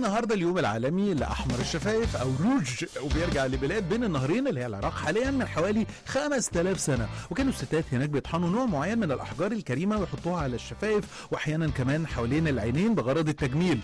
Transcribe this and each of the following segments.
النهارده اليوم العالمي لأحمر الشفايف أو روج، وبيرجع لبلاد بين النهرين اللي هي العراق حاليا من حوالي 5000 سنة. وكانوا الستات هناك بيطحنوا نوع معين من الأحجار الكريمة ويحطوها على الشفايف وأحيانا كمان حوالين العينين بغرض التجميل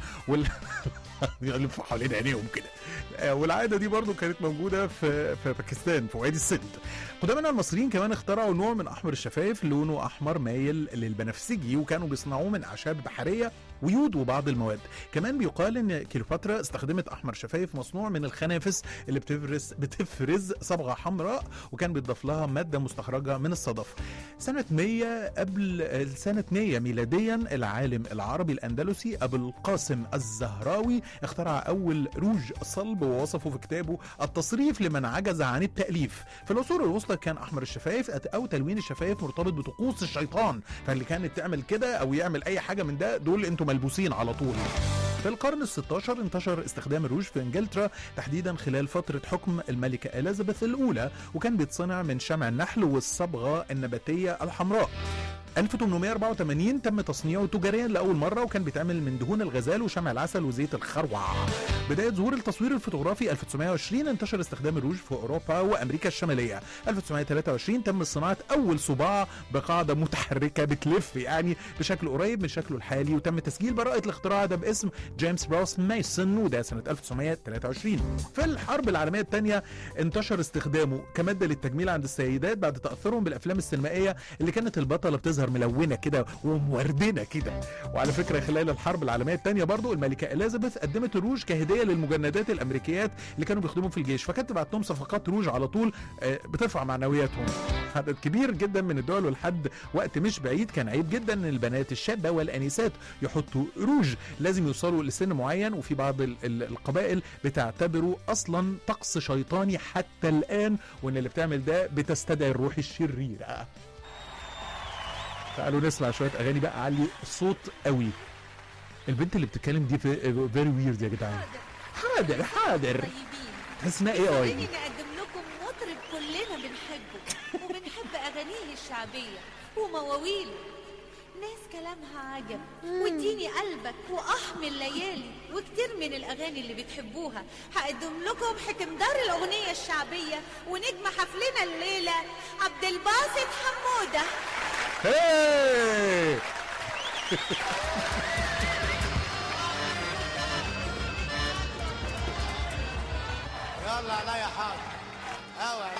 يلفوا حوالين عينيهم كده. والعاده دي برضو كانت موجوده في باكستان في وادي السند. قدامنا المصريين كمان اخترعوا نوع من احمر الشفايف لونه احمر مايل للبنفسجي، وكانوا بيصنعوه من اعشاب بحريه ويود وبعض المواد. كمان بيقال ان كليوباترا استخدمت احمر شفايف مصنوع من الخنافس اللي بتفرز صبغه حمراء، وكان بيضاف لها ماده مستخرجه من الصدف. سنه 100 قبل سنه 100 ميلاديا العالم العربي الاندلسي ابو القاسم الزهراوي اخترع اول روج صلب ووصفه في كتابه التصريف لمن عجز عن التأليف. في العصور الوسطى كان احمر الشفايف او تلوين الشفايف مرتبط بطقوس الشيطان، فاللي كانت تعمل كده او يعمل اي حاجه من ده دول انتوا ملبوسين على طول. في القرن ال16 انتشر استخدام الروج في انجلترا تحديدا خلال فترة حكم الملكة إليزابيث الأولى، وكان بيتصنع من شمع النحل والصبغة النباتية الحمراء. 1884 تم تصنيعه تجاريا لأول مرة، وكان بيتعمل من دهون الغزال وشمع العسل وزيت الخروع. بداية ظهور التصوير الفوتوغرافي 1920 انتشر استخدام الروج في أوروبا وأمريكا الشمالية. 1923 تم صناعة أول صباع بقاعدة متحركة بتلف يعني بشكل قريب من شكله الحالي، وتم تسجيل براءة الاختراع ده باسم جيمس بروس ميسون، وده سنة 1923. في الحرب العالمية الثانية انتشر استخدامه كمادة للتجميل عند السيدات بعد تأثرهم بالأفلام السينمائية اللي كانت البطلة بتظهر ملونة كده وموردنة كده. وعلى فكرة خلال الحرب العالمية الثانية برضو الملكة إليزابيث قدمت الروج كهدية للمجندات الأمريكيات اللي كانوا بيخدموا في الجيش، فكانت تبعت لهم صفقات روج على طول بترفع معنوياتهم. عدد كبير جدا من الدول، ولحد وقت مش بعيد كان عيب جدا ان البنات الشابة والأنسات يحطوا روج، لازم يوصلوا لسن معين، وفي بعض القبائل بتعتبره أصلا طقس شيطاني حتى الآن، وان اللي بتعمل ده بتستدعي الروح الشريرة. تعالوا نسمع شوية أغاني بقى علي الصوت قوي. البنت اللي بتتكلم دي فيري ويرد يا جدعان. حاضر تحس انها ايه؟ خليني نقدم لكم مطرب كلنا بنحبه وبنحب أغانيه الشعبية ومواويله، ناس كلامها عجب واديني قلبك وأحمي الليالي وكتير من الأغاني اللي بتحبوها. هقدم لكم حكمدار الأغنية الشعبية ونجم حفلنا الليلة عبد الباسط حمودة. يلا عليا حاضر.